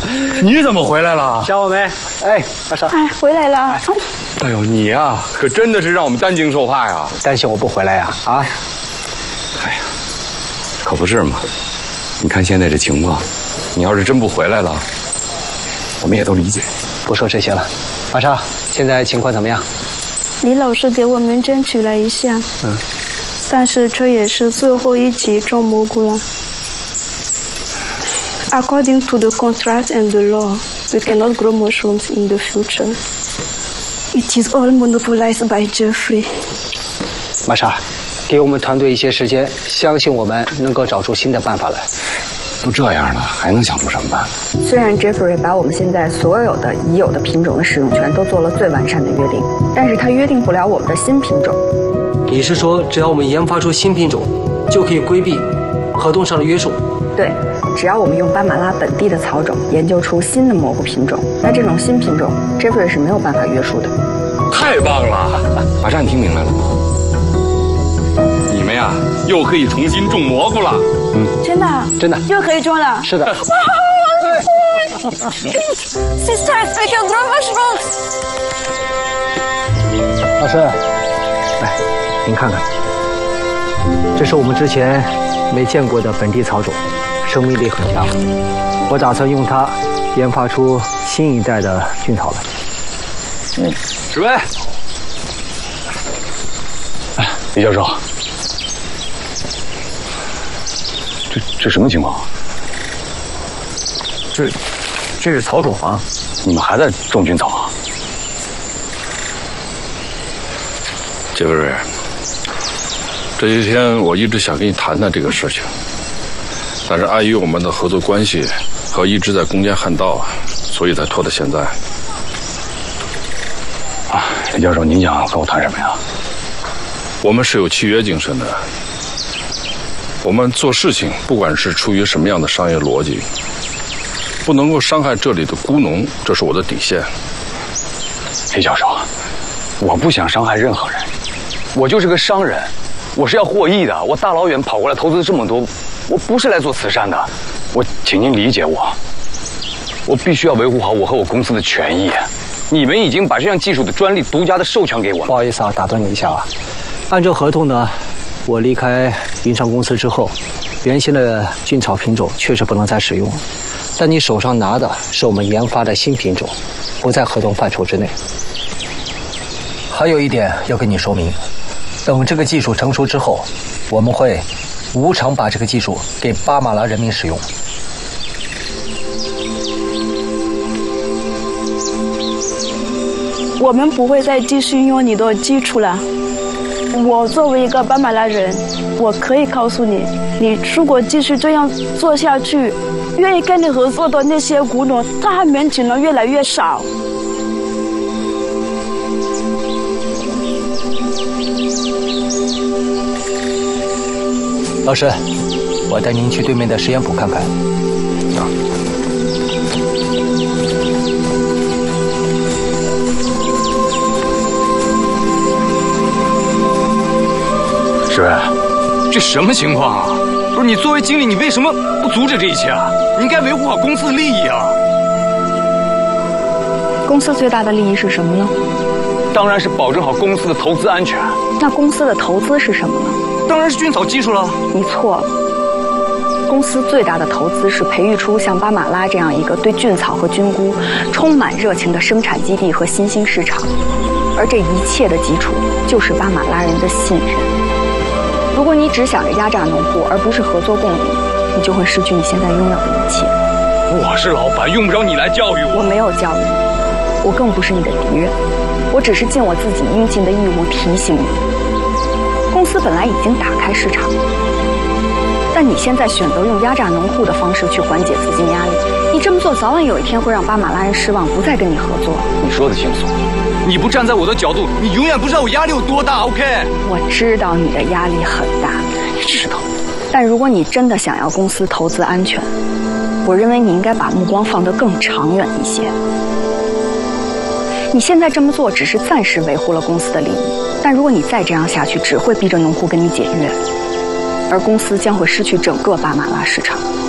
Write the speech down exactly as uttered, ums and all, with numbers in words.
你怎么回来了？ 想我没？哎，阿莎。 哎，回来了。哎， 哎呦，你呀、啊，可真的是让我们担惊受怕呀！ 担心我不回来呀？啊？ 哎呀，可不是嘛！你看现在这情况，你要是真不回来了，我们也都理解。 不说这些了，阿莎，现在情况怎么样？ 李老师给我们争取了一下，嗯，但是这也是最后一级种蘑菇了。According to the contract and the law, we cannot grow mushrooms in the future. It is all monopolized by Jeffrey. 玛莎，给我们团队一些时间，相信我们能够找出新的办法来。 都这样了，还能想出什么办法？ 虽然 Jeffrey 把我们现在所有的已有的品种的使用权都做了最完善的约定，但是他约定不了我们的新品种。 你是说，只要我们研发出新品种，就可以规避合同上的约束？ 对，只要我们用巴马拉本地的草种研究出新的蘑菇品种，那这种新品种 Jeffrey 是没有办法约束的。 太棒了！马莎，你听明白了吗？你们呀，又可以重新种蘑菇了。 嗯，真的， 真的， 又可以种了。 是的。 Sisters, we can grow mushrooms. 老师，来，您看看，这是我们之前没见过的本地草种，生命力很强。我打算用它研发出新一代的菌草来。 嗯，史威，哎，李教授。这这什么情况？这这是草种啊！你们还在种菌草啊？ 杰弗瑞，这些天我一直想跟你谈谈这个事情，但是碍于我们的合作关系和一直在攻坚汉道，所以才拖到现在。 啊，李教授，您想跟我谈什么呀？ 我们是有契约精神的。我们做事情，不管是出于什么样的商业逻辑，不能够伤害这里的菇农，这是我的底线。 李教授，我不想伤害任何人，我就是个商人，我是要获益的。我大老远跑过来投资这么多，我不是来做慈善的。我请您理解我，我必须要维护好我和我公司的权益。你们已经把这项技术的专利独家的授权给我了。 不好意思啊，打断你一下啊。按照合同呢，我离开云商公司之后，原先的菌草品种确实不能再使用，但你手上拿的是我们研发的新品种，不在合同范畴之内。还有一点要跟你说明，等这个技术成熟之后，我们会无偿把这个技术给巴马拉人民使用。 我们不会再继续用你的基础了。我作为一个巴马拉人，我可以告诉你，你如果继续这样做下去，愿意跟你合作的那些菇农，他们只能越来越少。 老师，我带您去对面的实验埔看看。啊。 史威，这什么情况啊？不是你作为经理，你为什么不阻止这一切啊？你应该维护好公司的利益啊！ 公司最大的利益是什么呢？ 当然是保证好公司的投资安全。 那公司的投资是什么呢？ 当然是菌草技术了。 你错了。公司最大的投资是培育出像巴马拉这样一个对菌草和菌菇充满热情的生产基地和新兴市场，而这一切的基础就是巴马拉人的信任。如果你只想着压榨农户，而不是合作共赢，你就会失去你现在拥有的一切。 我是老板，用不着你来教育我。 我没有教育你，我更不是你的敌人，我只是尽我自己应尽的义务提醒你。公司本来已经打开市场，但你现在选择用压榨农户的方式去缓解资金压力，你这么做早晚有一天会让巴马拉人失望，不再跟你合作。 你说的轻松，你不站在我的角度，你永远不知道我压力有多大。OK， 我知道你的压力很大， 你知道。 但如果你真的想要公司投资安全，我认为你应该把目光放得更长远一些。你现在这么做只是暂时维护了公司的利益，但如果你再这样下去，只会逼着农户跟你解约，而公司将会失去整个巴马拉市场。